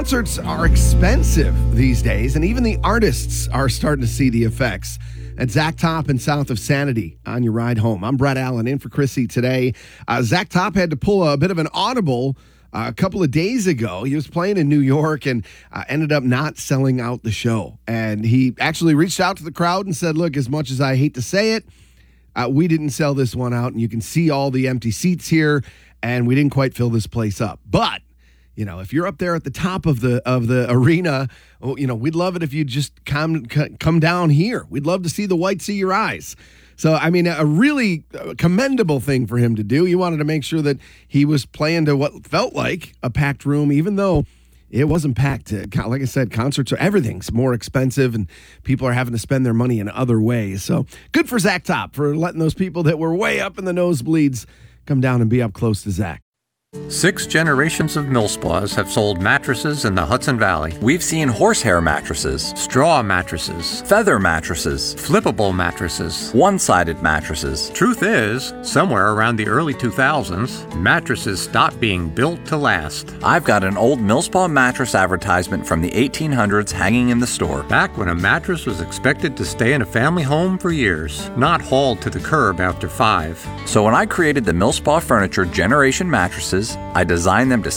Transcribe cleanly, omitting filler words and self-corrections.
concerts are expensive these days, and even the artists are starting to see the effects. At Zach Top and South of Sanity on your ride home. I'm Brett Allen in for Chrissy today. Zach Top had to pull a bit of an audible a couple of days ago. He was playing in New York and ended up not selling out the show. And he actually reached out to the crowd and said, look, as much as I hate to say it, we didn't sell this one out. And you can see all the empty seats here, and we didn't quite fill this place up. But you know, if you're up there at the top of the arena, you know, we'd love it if you just come down here. We'd love to see the whites of your eyes. So, I mean, a really commendable thing for him to do. He wanted to make sure that he was playing to what felt like a packed room, even though it wasn't packed. Like I said, concerts are everything's more expensive, and people are having to spend their money in other ways. So, good for Zach Top for letting those people that were way up in the nosebleeds come down and be up close to Zach. 6 generations of Millspaws have sold mattresses in the Hudson Valley. We've seen horsehair mattresses, Straw mattresses, feather mattresses, flippable mattresses, one-sided mattresses. Truth is, somewhere around the early 2000s, mattresses stopped being built to last. I've got an old Millspaw mattress advertisement from the 1800s hanging in the store. Back when a mattress was expected to stay in a family home for years, not hauled to the curb after 5. So when I created the Millspaw Furniture Generation mattresses, I designed them to